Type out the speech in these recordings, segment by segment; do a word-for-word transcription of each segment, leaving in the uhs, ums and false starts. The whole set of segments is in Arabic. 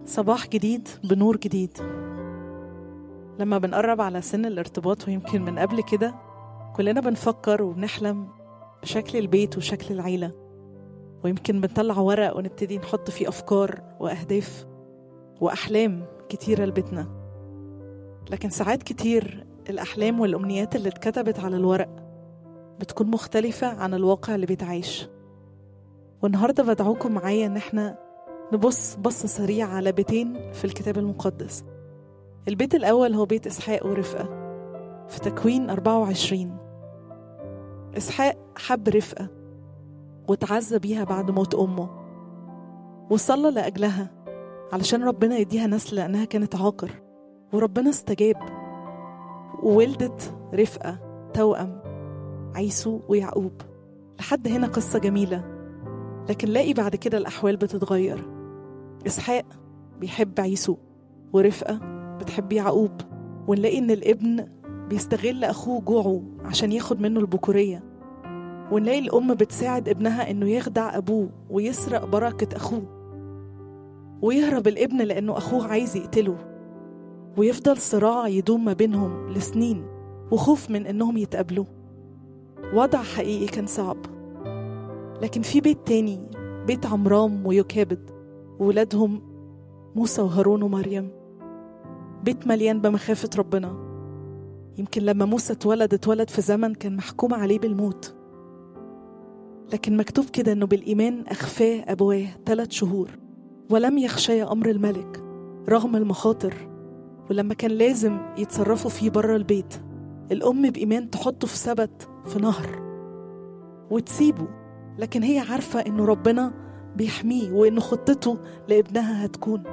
صباح جديد بنور جديد. لما بنقرب على سن الارتباط ويمكن من قبل كده كلنا بنفكر وبنحلم بشكل البيت وشكل العيلة، ويمكن بنطلع ورق ونبتدي نحط فيه أفكار وأهداف وأحلام كتيرة لبيتنا. لكن ساعات كتير الأحلام والأمنيات اللي اتكتبت على الورق بتكون مختلفة عن الواقع اللي بيتعيش. والنهاردة بدعوكم معايا إن احنا نبص بصة سريعة على بيتين في الكتاب المقدس. البيت الأول هو بيت إسحاق ورفقة في تكوين أربعة وعشرين. إسحاق حب رفقة وتعزى بيها بعد موت أمه، وصلى لأجلها علشان ربنا يديها نسل لأنها كانت عاقر، وربنا استجاب وولدت رفقة توأم عيسو ويعقوب. لحد هنا قصة جميلة، لكن لاقي بعد كده الأحوال بتتغير. إسحاق بيحب عيسو ورفقة بتحب يعقوب، ونلاقي إن الابن بيستغل أخوه جوعه عشان ياخد منه البكورية، ونلاقي الأم بتساعد ابنها إنه يخدع أبوه ويسرق بركة أخوه، ويهرب الابن لأنه أخوه عايز يقتله، ويفضل صراع يدوم ما بينهم لسنين وخوف من إنهم يتقابلوا. وضع حقيقي كان صعب. لكن في بيت تاني، بيت عمرام ويوكابد وولادهم موسى وهارون ومريم، بيت مليان بمخافة ربنا. يمكن لما موسى اتولد اتولد في زمن كان محكوم عليه بالموت، لكن مكتوب كده انه بالإيمان أخفاه أبواه ثلاث شهور ولم يخشى أمر الملك رغم المخاطر. ولما كان لازم يتصرفوا فيه بره البيت، الأم بإيمان تحطه في سبت في نهر وتسيبه، لكن هي عارفة إنه ربنا بيحميه وإنه خطته لابنها هتكون.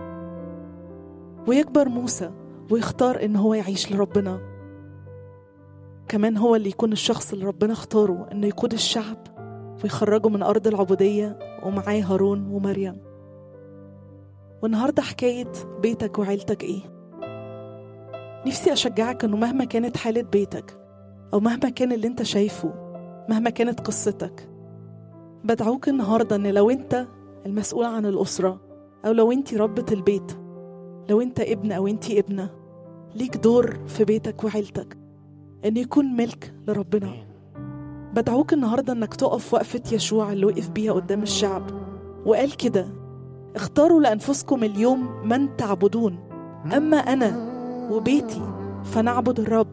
ويكبر موسى ويختار إنه هو يعيش لربنا، كمان هو اللي يكون الشخص اللي ربنا اختاره إنه يقود الشعب ويخرجه من أرض العبودية، ومعاه هارون ومريم. والنهاردة حكاية بيتك وعيلتك إيه؟ نفسي أشجعك إنه مهما كانت حالة بيتك أو مهما كان اللي انت شايفه، مهما كانت قصتك، بدعوك النهاردة إن لو انت المسؤول عن الأسرة، أو لو انت ربة البيت، لو انت ابن أو انت ابنة، ليك دور في بيتك وعيلتك إن يكون ملك لربنا. بدعوك النهاردة إنك تقف وقفة يشوع اللي وقف بيها قدام الشعب وقال كده: اختاروا لأنفسكم اليوم من تعبدون، أما أنا وبيتي فنعبد الرب.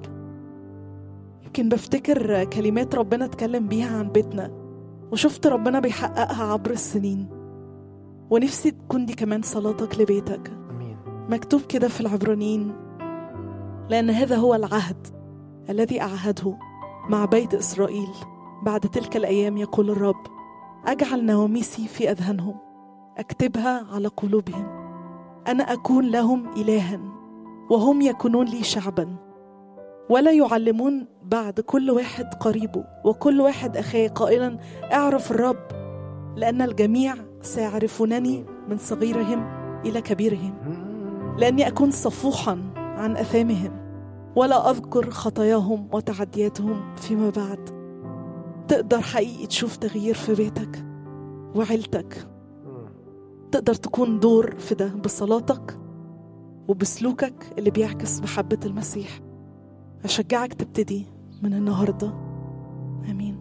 يمكن بفتكر كلمات ربنا اتكلم بيها عن بيتنا وشفت ربنا بيحققها عبر السنين، ونفسي تكون دي كمان صلاتك لبيتك. أمين. مكتوب كده في العبرانيين: لأن هذا هو العهد الذي أعهده مع بيت إسرائيل بعد تلك الأيام، يقول الرب: أجعل نواميسي في أذهانهم، أكتبها على قلوبهم، أنا أكون لهم إلها وهم يكونون لي شعبا، ولا يعلمون بعد كل واحد قريبه وكل واحد أخيه قائلا اعرف الرب، لأن الجميع سيعرفونني من صغيرهم إلى كبيرهم، لأني أكون صفوحا عن أثامهم ولا أذكر خطاياهم وتعدياتهم فيما بعد. تقدر حقيقي تشوف تغيير في بيتك وعيلتك، تقدر تكون دور في ده بصلاتك وبسلوكك اللي بيعكس محبة المسيح. أشجعك تبتدي من النهاردة. آمين.